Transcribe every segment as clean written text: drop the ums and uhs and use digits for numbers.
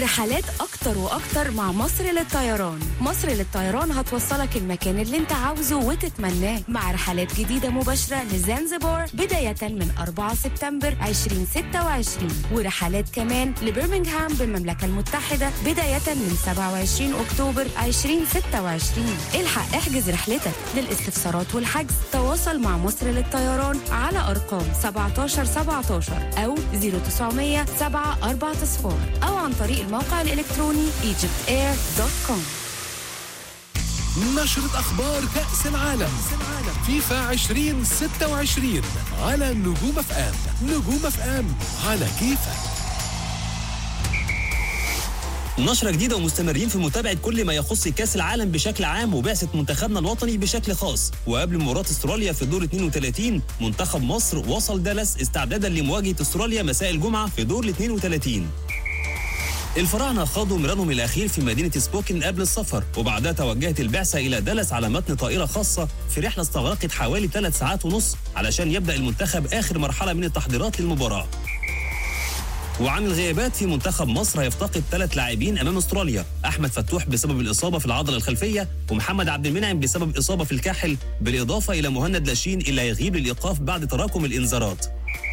رحلات أكتر وأكتر مع مصر للطيران. مصر للطيران هتوصلك المكان اللي انت عاوزه وتتمناه، مع رحلات جديدة مباشرة لزنزبار بداية من 4 سبتمبر 2026، ورحلات كمان لبرمنغهام بالمملكة المتحدة بداية من 27 أكتوبر 2026. الحق احجز رحلتك. للاستفسارات والحجز تواصل مع مصر للطيران على أرقام 1717 أو 0900 740 أو عن طريق الموقع الإلكتروني egyptair.com. نشرة أخبار كأس العالم فيفا 2026 على نجوم اف ام. نجوم اف ام على كيفك. نشرة جديدة ومستمرين في متابعة كل ما يخص كأس العالم بشكل عام وبعثة منتخبنا الوطني بشكل خاص. وقبل مباراة استراليا في دور 32 منتخب مصر وصل دالاس استعدادا لمواجهة استراليا مساء الجمعة في دور 32. الفراعنة خاضوا مرانهم الأخير في مدينة سبوكن قبل السفر، وبعدها توجهت البعثة إلى دالاس على متن طائرة خاصة في رحلة استغرقت حوالي 3 ساعات ونص علشان يبدأ المنتخب آخر مرحلة من التحضيرات للمباراة. وعن الغيابات في منتخب مصر هيفتقد 3 لاعبين أمام استراليا، أحمد فتوح بسبب الإصابة في العضلة الخلفية، ومحمد عبد المنعم بسبب إصابة في الكاحل، بالإضافة إلى مهند لاشين اللي هيغيب للإيقاف بعد تراكم الإنذارات.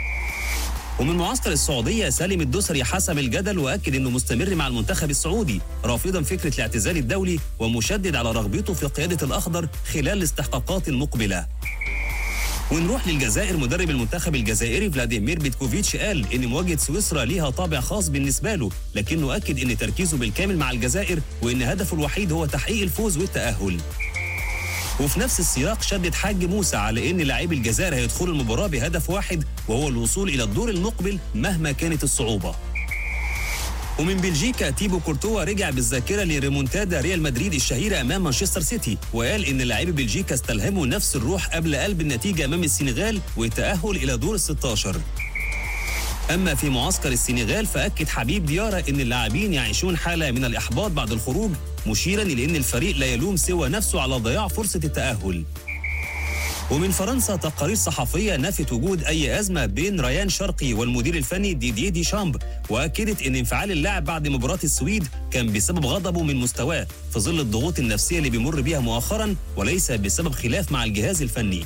ومن معسكر السعودية سالم الدوسري حسم الجدل وأكد أنه مستمر مع المنتخب السعودي، رافضا فكرة الاعتزال الدولي ومشدد على رغبته في قيادة الأخضر خلال الاستحقاقات المقبلة. ونروح للجزائر. مدرب المنتخب الجزائري فلاديمير بيتكوفيتش قال إن مواجهة سويسرا ليها طابع خاص بالنسبة له، لكنه أكد إن تركيزه بالكامل مع الجزائر وإن هدفه الوحيد هو تحقيق الفوز والتأهل. وفي نفس السياق شدد حاج موسى على ان لاعبي الجزائر هيدخلوا المباراه بهدف واحد وهو الوصول الى الدور المقبل مهما كانت الصعوبه. ومن بلجيكا تيبو كورتوا رجع بالذاكره لريمونتادا ريال مدريد الشهيره امام مانشستر سيتي، وقال ان لاعبي بلجيكا استلهموا نفس الروح قبل قلب النتيجه امام السنغال والتاهل الى دور ال16. أما في معسكر السنغال فأكد حبيب ديارة إن اللاعبين يعيشون حالة من الإحباط بعد الخروج، مشيراً إلى أن الفريق لا يلوم سوى نفسه على ضياع فرصة التأهل. ومن فرنسا تقارير صحفية نفت وجود أي أزمة بين ريان شرقي والمدير الفني ديدييه ديشامب، وأكدت أن انفعال اللاعب بعد مباراة السويد كان بسبب غضبه من مستواه في ظل الضغوط النفسية اللي بيمر بيها مؤخراً وليس بسبب خلاف مع الجهاز الفني.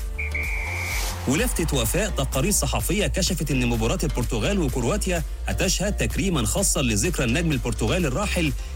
ولفتة وفاء تقارير صحفية كشفت أن مباراة البرتغال وكرواتيا هتشهد تكريما خاصا لذكرى النجم البرتغالي الراحل